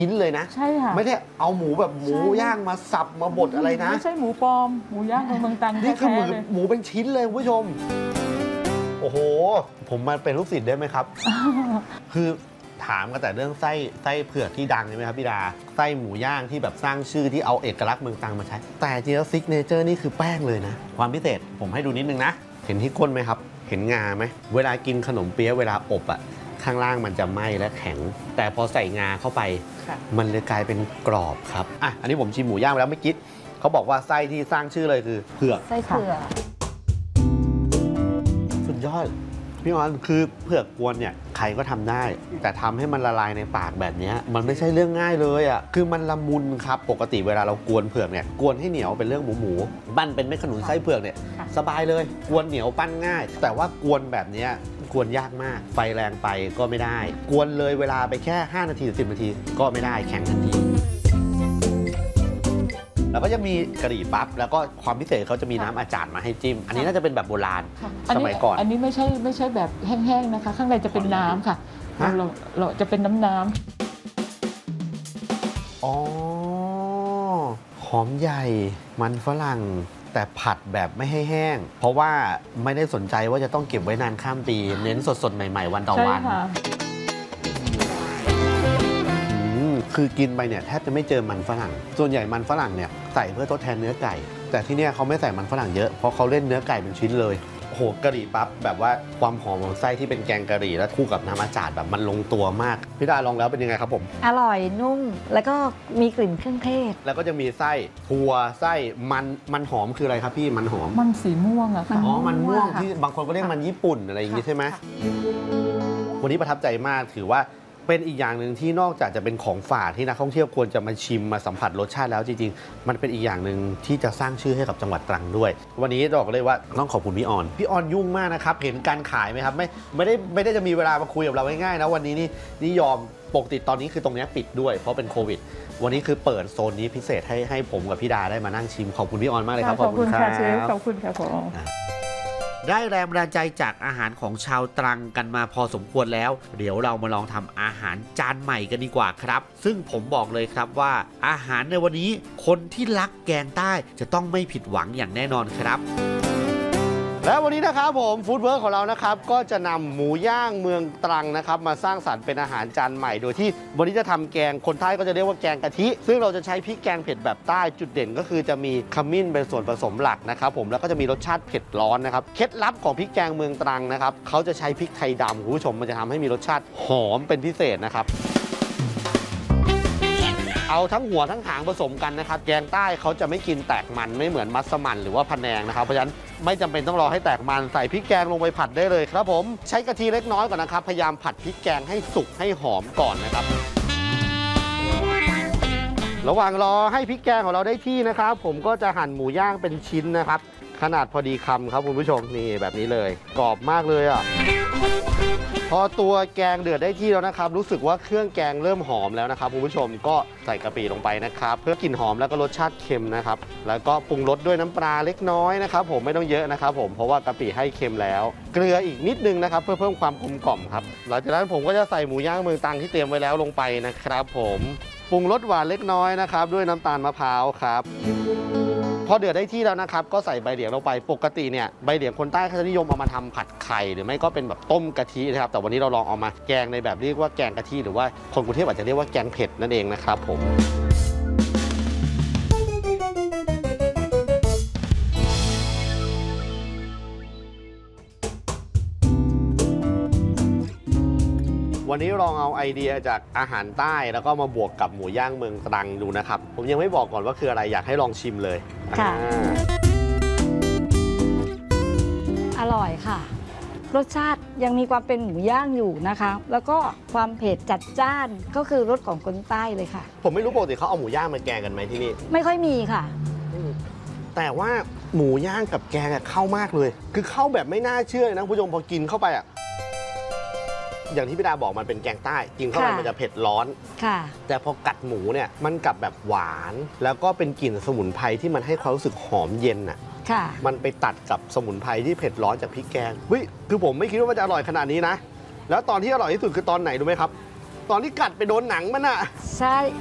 ชิ้นเลยนะใช่ค่ะไม่ได้เอาหมูแบบหมูย่างมาสับมาบดอะไรนะไม่ใช่หมูปลอมหมูย่างของเมืองตรังนี่คือเลยหมูเป็นชิ้นเลยคุณผู้ชมโอ้โหผมมาเป็นลูกศิษย์ได้ไหมครับ คือถามกันแต่เรื่องไส้เผือกที่ดังใช่ไหมครับพี่ดาไส้หมูย่างที่แบบสร้างชื่อที่เอาเอกลักษณ์เมืองตรังมาใช้แต่จริงแล้วซิกเนเจอร์นี่คือแป้งเลยนะความพิเศษผมให้ดูนิดนึงนะเห็นที่ก้นไหมครับเห็นงาไหมเวลากินขนมเปี๊ยะเวลาอบอ่ะข้างล่างมันจะไหม้และแข็งแต่พอใส่งาเข้าไปมันเลยกลายเป็นกรอบครับอ่ะอันนี้ผมชิมหมูย่างไปแล้วเมื่อกี้เขาบอกว่าไส้ที่สร้างชื่อเลยคือเผือกไส้เผือกสุดยอดพี่ออนคือเผือกกวนเนี่ยใครก็ทำได้แต่ทำให้มันละลายในปากแบบนี้มันไม่ใช่เรื่องง่ายเลยอ่ะคือมันละมุนครับปกติเวลาเรากวนเผือกเนี่ยกวนให้เหนียวเป็นเรื่องหมูปั้นเป็นเม็ดขนุนไส้เผือกเนี่ยสบายเลยกวนเหนียวปั้นง่าย แต่ว่ากวนแบบนี้กวนยากมากไฟแรงไปก็ไม่ได้กวนเลยเวลาไปแค่5นาทีหรือ10นาทีก็ไม่ได้แข็งทันทีแล้วก็จะมีกะหรี่ปั๊บแล้วก็ความพิเศษเขาจะมีน้ำอาจารย์มาให้จิ้มอันนี้น่าจะเป็นแบบโบราณสมัยก่อนอันนี้ไม่ใช่แบบแห้งๆนะคะข้างในจะเป็นน้ำค่ะเราจะเป็นน้ำอ๋อหอมใหญ่มันฝรั่งแต่ผัดแบบไม่ให้แห้งเพราะว่าไม่ได้สนใจว่าจะต้องเก็บไว้นานข้ามปีเน้นสดๆใหม่ๆวันต่อวันคือกินไปเนี่ยแทบจะไม่เจอมันฝรั่งส่วนใหญ่มันฝรั่งเนี่ยใส่เพื่อทดแทนเนื้อไก่แต่ที่นี่เขาไม่ใส่มันฝรั่งเยอะเพราะเขาเล่นเนื้อไก่เป็นชิ้นเลยโอ้โหกะหรี่ปั๊บแบบว่าความหอมของไส้ที่เป็นแกงกะหรี่แล้วคู่กับน้ำอาจารย์แบบมันลงตัวมากพี่ดาลองแล้วเป็นยังไงครับผมอร่อยนุ่มแล้วก็มีกลิ่นเครื่องเทศแล้วก็จะมีไส้ถั่วไส้มันหอมคืออะไรครับพี่มันหอมมันสีม่วงอะค่ะอ๋อมันม่วงที่บางคนก็เรียกมันญี่ปุ่นอะไรอย่างงี้ใช่ไหมวันนี้ประทับใจมากถือว่าเป็นอีกอย่างหนึ่งที่นอกจากจะเป็นของฝากที่นักท่องเที่ยวควรจะมาชิมมาสัมผัสรสชาติแล้วจริงๆมันเป็นอีกอย่างหนึ่งที่จะสร้างชื่อให้กับจังหวัดตรังด้วยวันนี้บอกเลยว่าต้องขอบคุณพี่ออนยุ่งมากนะครับเห็นการขายไหมครับไม่ได้จะมีเวลามาคุยกับเราง่ายๆนะวันนี้นี่ยอมปกติตอนนี้คือตรงนี้ปิดด้วยเพราะเป็นโควิดวันนี้คือเปิดโซนนี้พิเศษให้ผมกับพี่ดาได้มานั่งชิมขอบคุณพี่ออนมากเลยครับขอบคุณค่ะเชฟขอบคุณค่ะผมได้แรงบันดาลใจจากอาหารของชาวตรังกันมาพอสมควรแล้วเดี๋ยวเรามาลองทำอาหารจานใหม่กันดีกว่าครับซึ่งผมบอกเลยครับว่าอาหารในวันนี้คนที่รักแกงใต้จะต้องไม่ผิดหวังอย่างแน่นอนครับและวันนี้นะครับผมฟู้ดเวิร์คของเรานะครับก็จะนำหมูย่างเมืองตรังนะครับมาสร้างสรรค์เป็นอาหารจานใหม่โดยที่วันนี้จะทำแกงคนใต้ก็จะเรียกว่าแกงกะทิซึ่งเราจะใช้พริกแกงเผ็ดแบบใต้จุดเด่นก็คือจะมีขมิ้นเป็นส่วนผสมหลักนะครับผมแล้วก็จะมีรสชาติเผ็ดร้อนนะครับเคล็ดลับของพริกแกงเมืองตรังนะครับเขาจะใช้พริกไทยดำคุณผู้ชมมันจะทำให้มีรสชาติหอมเป็นพิเศษนะครับเอาทั้งหัวทั้งหางผสมกันนะครับแกงใต้เขาจะไม่กินแตกมันไม่เหมือนมัสมั่นหรือว่าพะแนงนะครับเพราะฉะนั้นไม่จำเป็นต้องรอให้แตกมันใส่พริกแกงลงไปผัดได้เลยครับผมใช้กะทิเล็กน้อยก่อนนะครับพยายามผัดพริกแกงให้สุกให้หอมก่อนนะครับระหว่างรอให้พริกแกงของเราได้ที่นะครับผมก็จะหั่นหมูย่างเป็นชิ้นนะครับขนาดพอดีคำครับคุณผู้ชมนี่แบบนี้เลยกรอบมากเลยอ่ะพอตัวแกงเดือดได้ที่แล้วนะครับรู้สึกว่าเครื่องแกงเริ่มหอมแล้วนะครับคุณผู้ชมก็ใส่กะปิลงไปนะครับเพื่อกลิ่นหอมแล้วก็รสชาติเค็มนะครับแล้วก็ปรุงรสด้วยน้ำปลาเล็กน้อยนะครับผมไม่ต้องเยอะนะครับผมเพราะว่ากะปิให้เค็มแล้วเกลืออีกนิดนึงนะครับเพื่อเพิ่มความกลมกล่อมครับหลังจากนั้นผมก็จะใส่หมูย่างเมืองตรังที่เตรียมไว้แล้วลงไปนะครับผมปรุงรสหวานเล็กน้อยนะครับด้วยน้ำตาลมะพร้าวครับพอเดือดได้ที่แล้วนะครับก็ใส่ใบเหลียงลงไปปกติเนี่ยใบเหลียงคนใต้เขาจะนิยมเอามาทำผัดไข่หรือไม่ก็เป็นแบบต้มกะทินะครับแต่วันนี้เราลองเอามาแกงในแบบเรียกว่าแกงกะทิหรือว่าคนกรุงเทพอาจจะเรียกว่าแกงเผ็ดนั่นเองนะครับผมวันนี้ลองเอาไอเดียจากอาหารใต้แล้วก็มาบวกกับหมูย่างเมืองตรังดูนะครับผมยังไม่บอกก่อนว่าคืออะไรอยากให้ลองชิมเลยค่ะอร่อยค่ะรสชาติยังมีความเป็นหมูย่างอยู่นะคะแล้วก็ความเผ็ดจัดจ้านก็คือรสของคนใต้เลยค่ะผมไม่รู้ปกติเขาเอาหมูย่างมาแกงกันไหมที่นี่ไม่ค่อยมีค่ะแต่ว่าหมูย่างกับแกงเข้ามากเลยคือเข้าแบบไม่น่าเชื่อนะคุณผู้ชมพอกินเข้าไปอ่ะอย่างที่พี่ดาบอกมันเป็นแกงใต้กินเข้าไปมันจะเผ็ดร้อนค่ะแต่พอกัดหมูเนี่ยมันกลับแบบหวานแล้วก็เป็นกลิ่นสมุนไพรที่มันให้ความรู้สึกหอมเย็นอ่ะมันไปตัดกับสมุนไพรที่เผ็ดร้อนจากพริกแกงเฮ้ยคือผมไม่คิดว่ามันจะอร่อยขนาดนี้นะแล้วตอนที่อร่อยที่สุดคือตอนไหนรู้ไหมครับตอนที่กัดไปโดนหนังมันอะใช่